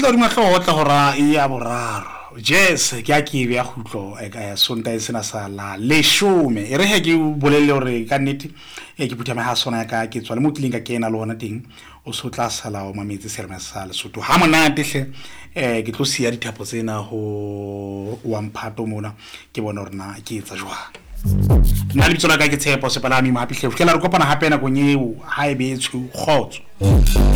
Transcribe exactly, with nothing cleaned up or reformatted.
tla ruma tlotla hora ya boraro yes ke a ke be ya khutlo e ka sonta e sena sala le shome e re he ke bolelle hore ka nnete e ke putha me ha sona ka ke tswa le mo tlinga ke ena le hona ting o so tla sala o mametse serme sala sotho ha monate hle eh ke tlo sia dithapo tsena ho wa mphato mona ke bona hore na ke etsa jwang nna le tsona ka ke tshepo se palami mapihle fela re kopana hape na go nyeo ha e be tshu khotso